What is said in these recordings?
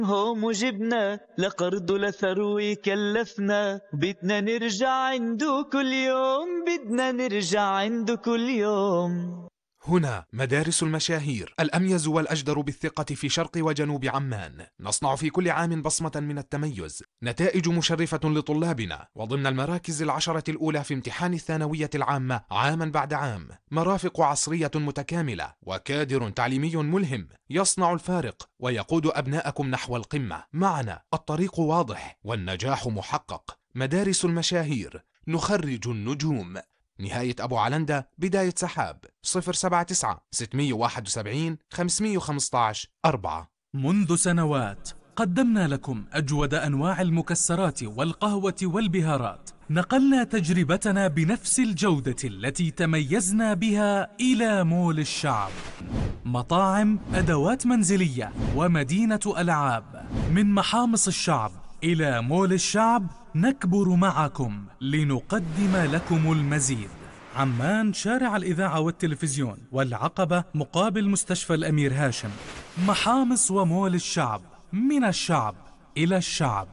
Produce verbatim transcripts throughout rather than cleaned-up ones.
هوم وجبنا لقرض لثروي كلفنا، بدنا نرجع عنده كل يوم، بدنا نرجع عنده كل يوم. هنا مدارس المشاهير، الأميز والأجدر بالثقة في شرق وجنوب عمان. نصنع في كل عام بصمة من التميز، نتائج مشرفة لطلابنا، وضمن المراكز العشرة الأولى في امتحان الثانوية العامة عاما بعد عام. مرافق عصرية متكاملة وكادر تعليمي ملهم يصنع الفارق ويقود أبناءكم نحو القمة. معنا الطريق واضح والنجاح محقق. مدارس المشاهير، نخرج النجوم. نهاية أبو علندة، بداية سحاب. صفر سبعة تسعة ستمائة وواحد وسبعين خمسمائة وخمسة عشر أربعة. منذ سنوات قدمنا لكم أجود أنواع المكسرات والقهوة والبهارات. نقلنا تجربتنا بنفس الجودة التي تميزنا بها إلى مول الشعب. مطاعم، أدوات منزلية ومدينة ألعاب. من محامص الشعب إلى مول الشعب، نكبر معكم لنقدم لكم المزيد. عمان، شارع الإذاعة والتلفزيون والعقبة مقابل مستشفى الأمير هاشم. محامص ومول الشعب، من الشعب إلى الشعب.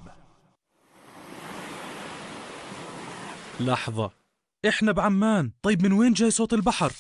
لحظة، إحنا بعمان، طيب من وين جاي صوت البحر؟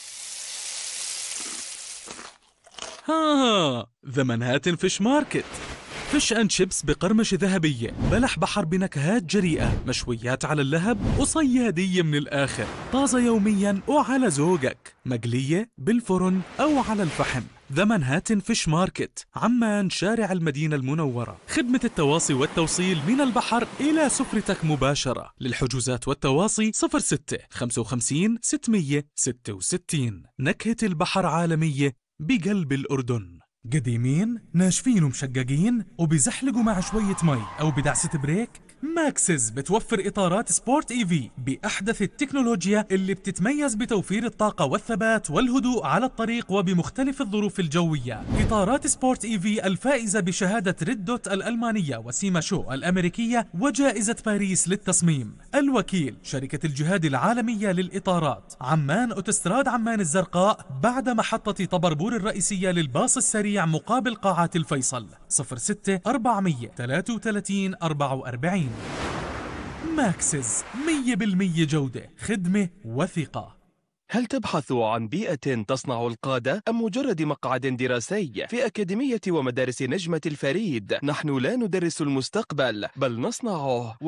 ها، ذا منهاتن فيش ماركت. فيش أند شيبس بقرمشة ذهبية، بلح بحر بنكهات جريئة، مشويات على اللهب وصيادية من الآخر، طازة يوميا وعلى ذوقك، مقلية بالفرن أو على الفحم. ذا منهاتن فيش ماركت، عمان، شارع المدينة المنورة. خدمة التواصي والتوصيل من البحر إلى سفرتك مباشرة. للحجوزات والتواصي صفر ستة خمسة وخمسين ستمائة وستة وستين. نكهة البحر عالمية بقلب الأردن. قديمين، ناشفين ومشققين وبيزحلقوا مع شوية مي أو بدعسة بريك؟ ماكسز بتوفر إطارات سبورت إي في بأحدث التكنولوجيا اللي بتتميز بتوفير الطاقة والثبات والهدوء على الطريق وبمختلف الظروف الجوية. إطارات سبورت إي في الفائزة بشهادة ريد دوت الألمانية وسيما شو الأمريكية وجائزة باريس للتصميم. الوكيل، شركة الجهاد العالمية للإطارات. عمان، أوتوستراد عمان الزرقاء بعد محطة طبربور الرئيسية للباص السريع مقابل قاعات الفيصل. صفر ستة أربعمائة وثلاثة وثلاثين أربعة وأربعين. ماكسز، مية بالمية جودة، خدمة وثقة. هل تبحث عن بيئة تصنع القادة أم مجرد مقعد دراسي؟ في أكاديمية ومدارس نجمة الفريد نحن لا ندرس المستقبل بل نصنعه.